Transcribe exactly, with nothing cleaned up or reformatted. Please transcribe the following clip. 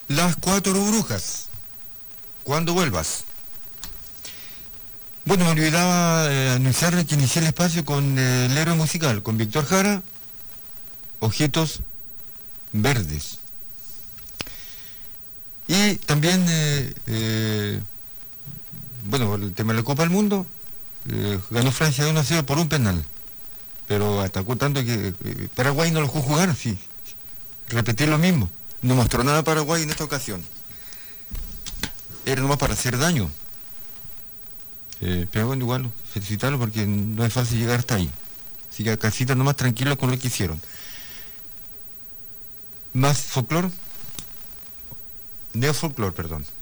Las Cuatro Brujas, cuando vuelvas. Bueno, me olvidaba eh, anunciar que inicié el espacio con eh, el héroe musical, con Víctor Jara, Objetos Verdes. Y también, eh, eh, bueno, por el tema de la Copa del Mundo, eh, ganó Francia uno a cero por un penal, pero atacó tanto que eh, Paraguay no lo dejó jugar, sí. Repetí lo mismo, no mostró nada Paraguay en esta ocasión. Era nomás para hacer daño. Eh, pero bueno, igual, felicitarlo porque no es fácil llegar hasta ahí. Así que a casita nomás tranquilos con lo que hicieron. Más folclore, neofolclore, perdón.